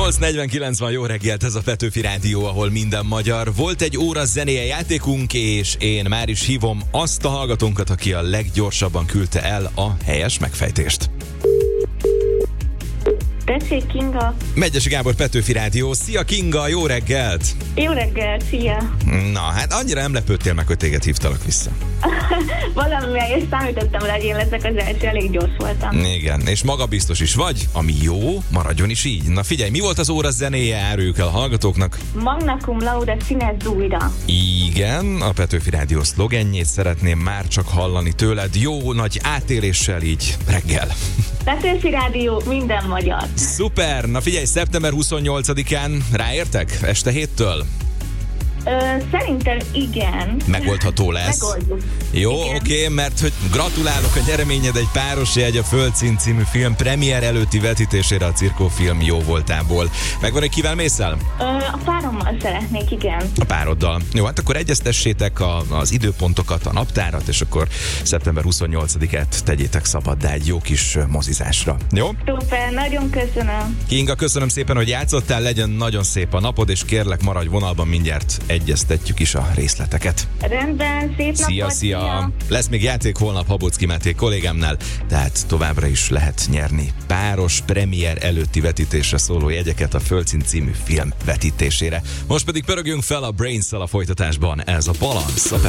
8:49 van, jó reggelt, ez a Petőfi Rádió, ahol minden magyar. Volt egy óra zenéje játékunk, és én már is hívom azt a hallgatónkat, aki a leggyorsabban küldte el a helyes megfejtést. Tessék, Kinga. Megyesi Gábor, Petőfi Rádió. Szia Kinga, jó reggelt! Jó reggelt, szia! Na, hát annyira nem lepődtél meg, hogy téged hívtalak vissza. Valamivel én számítottam rá, hogy én leszek az első, elég gyors voltam. Igen, és magabiztos is vagy, ami jó, maradjon is így. Na figyelj, mi volt az óra zenéje, áruljuk el a hallgatóknak. Magna cum laude, színezd újra. Igen, a Petőfi Rádió szlogenjét szeretném már csak hallani tőled, jó nagy átéléssel így reggel. Petőfi Rádió, minden magyar. Szuper! Na figyelj, szeptember 28-án ráértek? Este 7-től? Szerintem igen. Megoldható lesz. Megoldjuk. Jó, oké, mert hogy gratulálok, a nyereményed egy páros jegy a Földszín című film premier előtti vetítésére a Cirkófilm Jó voltából. Megvan, hogy kivel mész el? A párommal szeretnék, igen. A pároddal. Jó, hát akkor egyeztessétek az időpontokat, a naptárat, és akkor szeptember 28-át tegyétek szabaddá egy jó kis mozizásra. Jó? Szuper, nagyon köszönöm. Kinga, köszönöm szépen, hogy játszottál, legyen nagyon szép a napod, és kérlek, maradj vonalban, mindjárt egyeztetjük is a részleteket. Rendben, szép napot. Szia! Lesz még játék holnap Habocki Máté kollégámnál, tehát továbbra is lehet nyerni páros premier előtti vetítésre szóló jegyeket a Földszín című film vetítésére. Most pedig pörögjünk fel a Brains-szal a folytatásban, ez a Balansz.